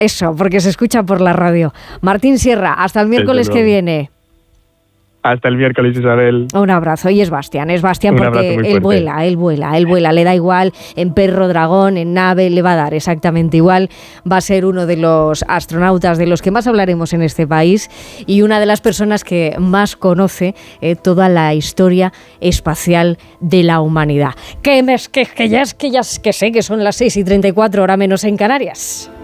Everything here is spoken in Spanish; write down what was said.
Eso, porque se escucha por la radio. Martín Sierra, hasta el miércoles que viene. Hasta el miércoles, Isabel. Un abrazo. Y es Bastián porque él vuela, le da igual, en perro, dragón, en nave, le va a dar exactamente igual. Va a ser uno de los astronautas de los que más hablaremos en este país y una de las personas que más conoce toda la historia espacial de la humanidad. Que sé que son las 6:34, hora menos en Canarias.